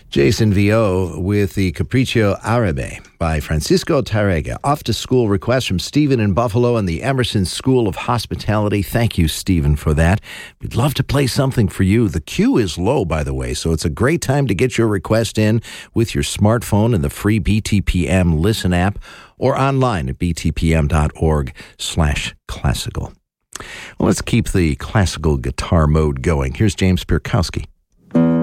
Jason V.O. with the Capriccio Arabe by Francisco Tárrega. Off to school request from Stephen in Buffalo and the Emerson School of Hospitality. Thank you, Stephen, for that. We'd love to play something for you. The queue is low, by the way, so it's a great time to get your request in with your smartphone and the free BTPM Listen app or online at btpm.org/classical. Well, let's keep the classical guitar mode going. Here's James Pierkowski.